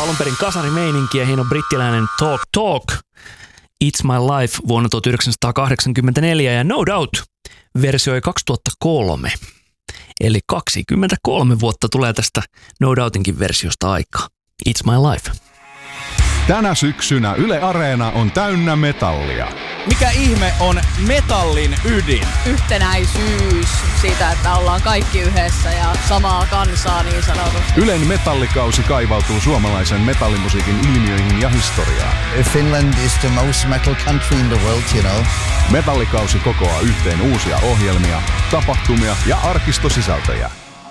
alun perin kasarimeininkiä. Hieno brittiläinen Talk Talk. It's My Life vuonna 1984 ja No Doubt versioi 2003. Eli 23 vuotta tulee tästä No Doubtinkin versiosta aikaa. It's My Life. Tänä syksynä Yle Areena on täynnä metallia. Mikä ihme on metallin ydin? Yhtenäisyys siitä, että ollaan kaikki yhdessä ja samaa kansaa niin sanotusti. Ylen metallikausi kaivautuu suomalaisen metallimusiikin ilmiöihin ja historiaan. Finland is the most metal country in the world, you know. Metallikausi kokoaa yhteen uusia ohjelmia, tapahtumia ja arkistosisältöjä.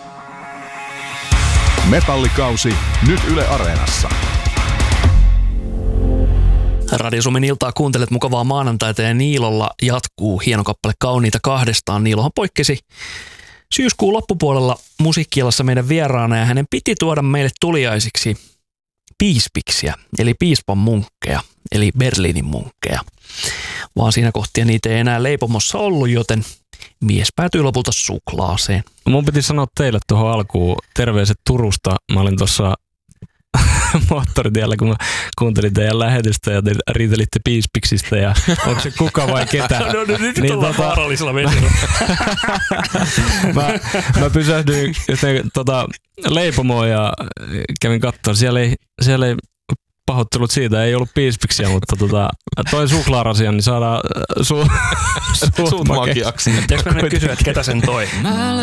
Metallikausi nyt Yle Areenassa. Radio Suomen iltaa kuuntelet mukavaa maanantaita ja Niilolla jatkuu hieno kappale Kauniita kahdestaan. Niilohan poikkesi syyskuun loppupuolella musiikkialassa meidän vieraana ja hänen piti tuoda meille tuliaisiksi piispiksiä, eli piispan munkkeja, eli Berliinin munkkeja. Vaan siinä kohtia niitä ei enää leipomossa ollut, joten mies päätyi lopulta suklaaseen. Mun piti sanoa teille tuohon alkuun terveiset Turusta. Mä olin tuossa moottoritiellä, kun mä kuuntelin teidän lähetystä ja te riitelitte piispiksistä ja onko se kuka vai ketä. No nyt niin, ollaan vaarallisella vesillä. mä pysähdyin leipomoon ja kävin katsomaan. Siellä ei pahoittelut siitä, ei ollut piispiksiä, mutta toi suklaarasia, niin saadaan suut makeaksi. Tiedätkö mä nyt kysyä, että ketä sen toi?